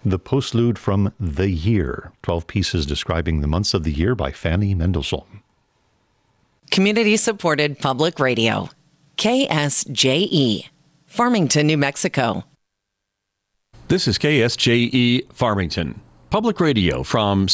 The postlude from The Year, 12 pieces describing the months of the year by Fanny Mendelssohn. Community-supported public radio. KSJE, Farmington, New Mexico. This is KSJE Farmington, public radio from